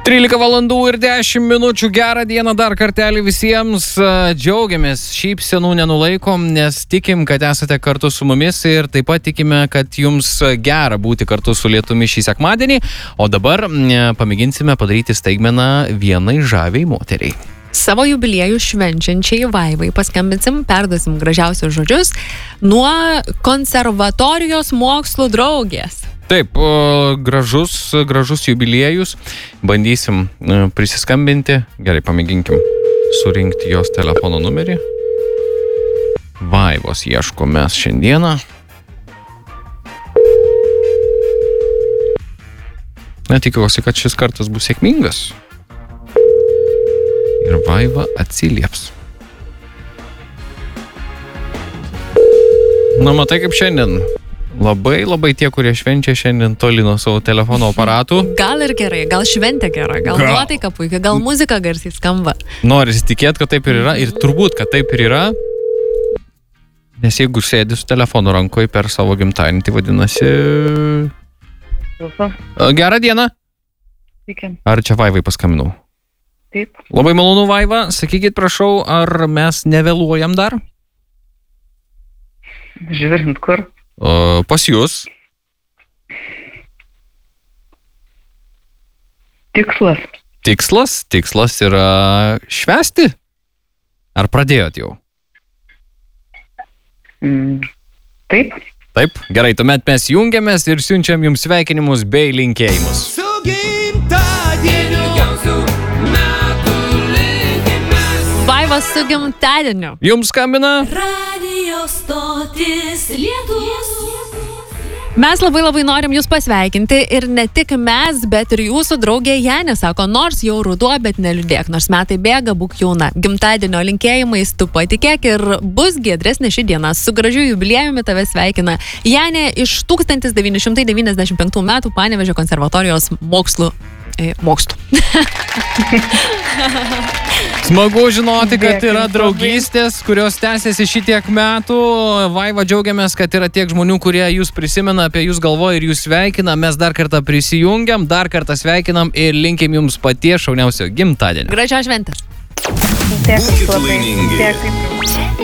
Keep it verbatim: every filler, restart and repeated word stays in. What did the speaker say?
trylika valandų ir dešimt minučių. Gerą dieną dar kartelį visiems. Džiaugiamės, šypsenų nenulaikom, nes tikim, kad esate kartu su mumis ir taip pat tikime, kad jums gera būti kartu su lietumi šį sekmadienį. O dabar pamėginsime padaryti staigmeną vienai žaviai moteriai. Savo jubiliejų švenčiančiai Vaivai paskambinsim, perduosim gražiausius žodžius nuo konservatorijos mokslų draugės. Taip, gražus, gražus jubiliejus. Bandysim prisiskambinti. Gerai, pamėginkim surinkti jos telefono numerį. Vaivos ieškom mes šiandieną. Netikiuosi, kad šis kartas bus sėkmingas. Ir Vaiva atsilieps. Na, matai kaip šiandien. Labai, labai tie, kurie švenčia šiandien toli nuo savo telefono aparatų. Gal ir gerai, gal šventė gera, gal, gal. nuotaika puikia, gal muzika garsiai skamba. Norisi tikėti, kad taip ir yra, ir turbūt, kad taip ir yra. Nes jeigu sėdi su telefonu rankoje per savo gimtadienį, tai vadinasi... Gerą dieną. Sveiki. Ar čia Vaivai paskambinau? Taip. Labai malonu, Vaiva. Sakykit, prašau, ar mes nevėluojam dar? Žiūrint kur? O, pas jūs? Tikslas. Tikslas? Tikslas yra švęsti? Ar pradėjot jau? Mm, taip. Taip, gerai, tuomet mes jungiamės ir siunčiam jums sveikinimus bei linkėjimus. Su gimtadieniu, gausiu metų linkimės. Vaiva su gimtadieniu. Jums skambina? Radio stotis Lietuvos. Mes labai labai norim jūs pasveikinti ir ne tik mes, bet ir jūsų draugė Janė sako, nors jau ruduo, bet neliūdėk, nors metai bėga, būk jauna. Gimtadienio linkėjimais tu patikėk ir bus giedresnė ši diena. Su gražiu jubiliejumi tave sveikina Janė iš tūkstantis devyni šimtai devyniasdešimt penktų metų Panevėžio konservatorijos mokslų. E, mokslų. Smagu žinoti, kad yra draugystės, kurios tęsiasi šitiek metų. Vaiva, džiaugiamės, kad yra tiek žmonių, kurie jūs prisimena, apie jūs galvoja ir jūs sveikina. Mes dar kartą prisijungiam, dar kartą sveikinam ir linkim jums paties šauniausio gimtadienio. Gražios šventės. Dėkui Būkit labai. laimingi. Dėkui.